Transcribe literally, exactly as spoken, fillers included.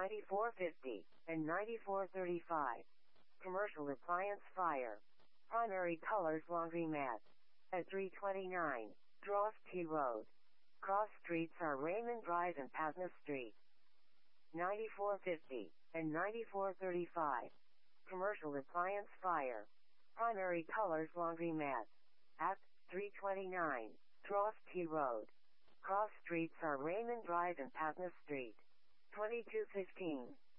ninety-four fifty, and ninety-four thirty-five. Commercial appliance fire. Primary colors laundromat. At three twenty-nine, Drost T Road. Cross streets are Raymond Drive and Patna Street. ninety-four fifty, and ninety-four thirty-five. Commercial appliance fire. Primary colors laundromat. At three twenty-nine, Drost T Road. Cross streets are Raymond Drive and Patna Street. twenty-two fifteen,